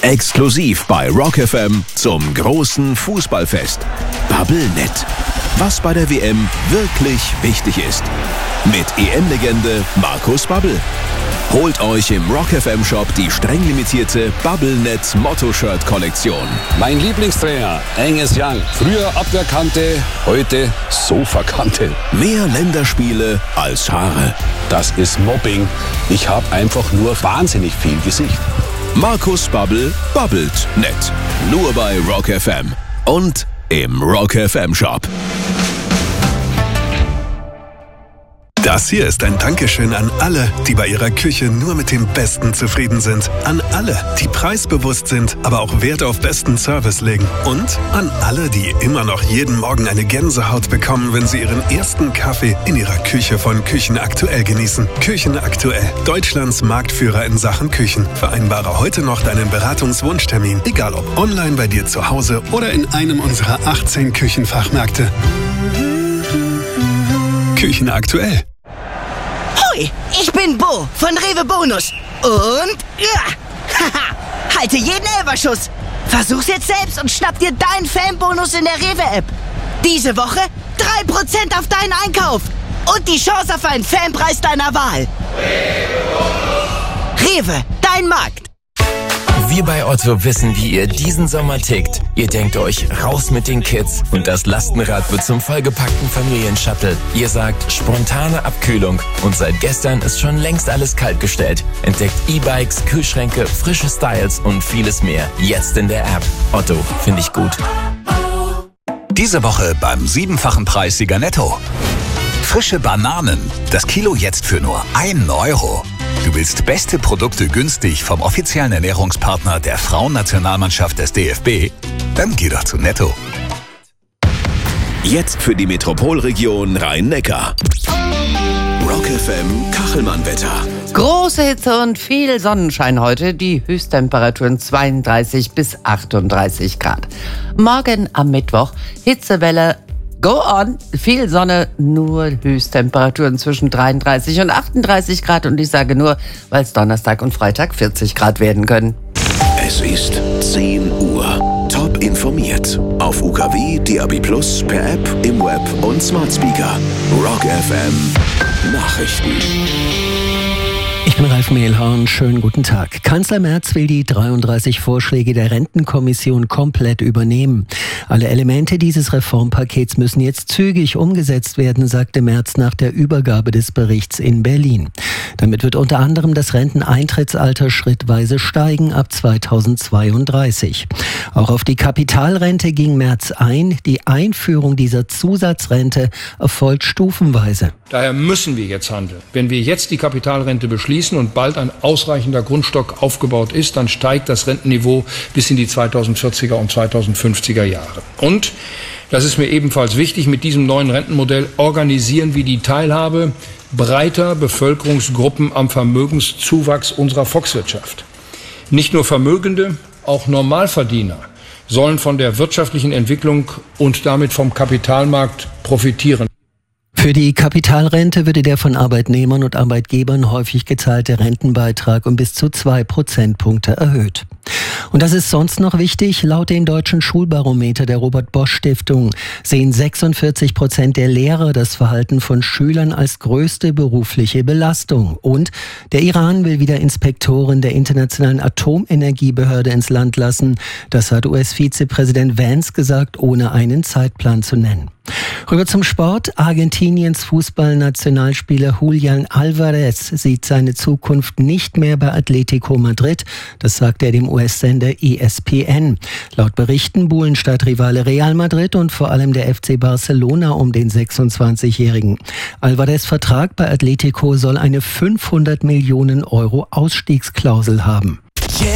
Exklusiv bei Rock FM zum großen Fußballfest. Bubblenet. Was bei der WM wirklich wichtig ist. Mit EM-Legende Markus Babbel. Holt euch im Rock FM Shop die streng limitierte Bubblenet Motto-Shirt-Kollektion. Mein Lieblingstrainer, Angus Young. Früher Abwehrkante, heute Sofakante. Mehr Länderspiele als Haare. Das ist Mobbing. Ich habe einfach nur wahnsinnig viel Gesicht. Markus Babbel babbelt nett. Nur bei Rock FM und im Rock FM Shop. Das hier ist ein Dankeschön an alle, die bei ihrer Küche nur mit dem Besten zufrieden sind. An alle, die preisbewusst sind, aber auch Wert auf besten Service legen. Und an alle, die immer noch jeden Morgen eine Gänsehaut bekommen, wenn sie ihren ersten Kaffee in ihrer Küche von Küchen Aktuell genießen. Küchen Aktuell, Deutschlands Marktführer in Sachen Küchen. Vereinbare heute noch deinen Beratungswunschtermin, egal ob online bei dir zu Hause oder in einem unserer 18 Küchenfachmärkte. Küchen Aktuell. Hoi, ich bin Bo von Rewe Bonus. Und halte jeden Elferschuss. Versuch's jetzt selbst und schnapp dir deinen Fanbonus in der Rewe-App. Diese Woche 3% auf deinen Einkauf. Und die Chance auf einen Fanpreis deiner Wahl. Rewe, dein Markt. Wir bei Otto wissen, wie ihr diesen Sommer tickt. Ihr denkt euch, raus mit den Kids und das Lastenrad wird zum vollgepackten Familienshuttle. Ihr sagt, spontane Abkühlung und seit gestern ist schon längst alles kaltgestellt. Entdeckt E-Bikes, Kühlschränke, frische Styles und vieles mehr. Jetzt in der App. Otto, finde ich gut. Diese Woche beim 7-fachen Preissieger Netto. Frische Bananen. Das Kilo jetzt für nur 1 Euro. Du willst beste Produkte günstig vom offiziellen Ernährungspartner der Frauennationalmannschaft des DFB? Dann geh doch zu Netto. Jetzt für die Metropolregion Rhein-Neckar. Rock FM Kachelmann-Wetter. Große Hitze und viel Sonnenschein heute. Die Höchsttemperaturen 32 bis 38 Grad. Morgen am Mittwoch Hitzewelle. Go on, viel Sonne, nur Höchsttemperaturen zwischen 33 und 38 Grad. Und ich sage nur, weil es Donnerstag und Freitag 40 Grad werden können. Es ist 10 Uhr. Top informiert. Auf UKW, DAB+, per App, im Web und Smart Speaker. Rock FM Nachrichten. Ich bin Ralf Mehlhorn, schönen guten Tag. Kanzler Merz will die 33 Vorschläge der Rentenkommission komplett übernehmen. Alle Elemente dieses Reformpakets müssen jetzt zügig umgesetzt werden, sagte Merz nach der Übergabe des Berichts in Berlin. Damit wird unter anderem das Renteneintrittsalter schrittweise steigen ab 2032. Auch auf die Kapitalrente ging Merz ein. Die Einführung dieser Zusatzrente erfolgt stufenweise. Daher müssen wir jetzt handeln. Wenn wir jetzt die Kapitalrente beschließen und bald ein ausreichender Grundstock aufgebaut ist, dann steigt das Rentenniveau bis in die 2040er und 2050er Jahre. Und, das ist mir ebenfalls wichtig, mit diesem neuen Rentenmodell organisieren wir die Teilhabe breiter Bevölkerungsgruppen am Vermögenszuwachs unserer Volkswirtschaft. Nicht nur Vermögende, auch Normalverdiener sollen von der wirtschaftlichen Entwicklung und damit vom Kapitalmarkt profitieren. Für die Kapitalrente würde der von Arbeitnehmern und Arbeitgebern häufig gezahlte Rentenbeitrag um bis zu 2 Prozentpunkte erhöht. Und das ist sonst noch wichtig. Laut dem Deutschen Schulbarometer der Robert-Bosch-Stiftung sehen 46% der Lehrer das Verhalten von Schülern als größte berufliche Belastung. Und der Iran will wieder Inspektoren der Internationalen Atomenergiebehörde ins Land lassen. Das hat US-Vizepräsident Vance gesagt, ohne einen Zeitplan zu nennen. Rüber zum Sport. Argentiniens Fußballnationalspieler Julián Álvarez sieht seine Zukunft nicht mehr bei Atletico Madrid. Das sagte er dem US-Sender ESPN. Laut Berichten buhlen Stadtrivale Real Madrid und vor allem der FC Barcelona um den 26-Jährigen. Álvarez' Vertrag bei Atletico soll eine 500 Millionen Euro Ausstiegsklausel haben.